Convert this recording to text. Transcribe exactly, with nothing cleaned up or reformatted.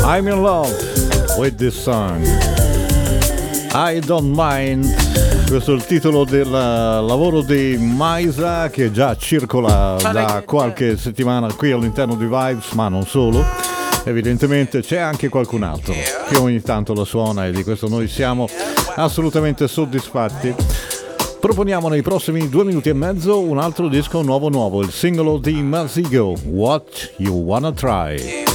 I'm in love with this song. I don't mind. Questo è il titolo del lavoro di Maisa, che già circola da qualche settimana qui all'interno di Vibes, ma non solo. Evidentemente c'è anche qualcun altro che ogni tanto la suona e di questo noi siamo assolutamente soddisfatti. Proponiamo nei prossimi due minuti e mezzo un altro disco nuovo nuovo, il singolo di Marzigo, What You Wanna Try.